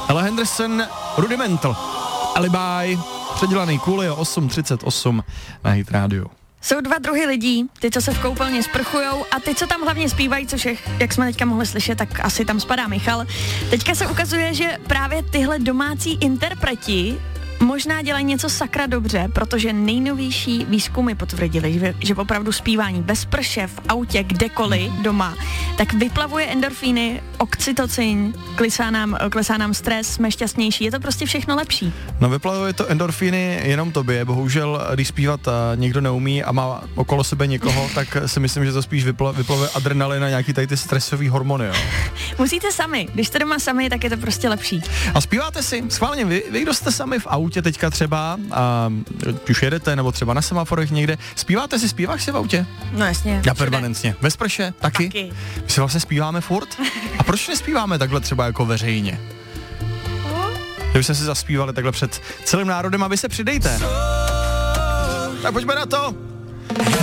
Ella Henderson, Rudimental, Alibi, předělaný Coolio 8:38 na Hit Radio. Jsou dva druhy lidí, ty, co se v koupelně sprchujou a ty, co tam hlavně zpívají, což je, jak jsme teďka mohli slyšet, tak asi tam spadá Michal. Teďka se ukazuje, že právě tyhle domácí interpreti možná dělají něco sakra dobře, protože nejnovější výzkumy potvrdili, že opravdu zpívání bez prše, v autě, kdekoliv doma, tak vyplavuje endorfíny, oxytocin, klesá nám stres, jsme šťastnější, je to prostě všechno lepší. No vyplavuje to endorfíny jenom tobě, bohužel, když zpívat někdo neumí a má okolo sebe někoho, tak si myslím, že to spíš vyplavuje adrenalin a nějaký tady ty stresový hormony, jo. Musíte sami, když jste doma sami, tak je to prostě lepší. A zpíváte si, schválně vy kdo jste sami v autě teďka třeba, už jedete, nebo třeba na semaforech někde, zpíváš si v autě? No jasně. Já permanentně. Ve sprše? Taky? My si vlastně zpíváme furt? A proč nespíváme takhle třeba jako veřejně? Kdybychom si zaspívali takhle před celým národem a vy se přidejte. Tak pojďme na to.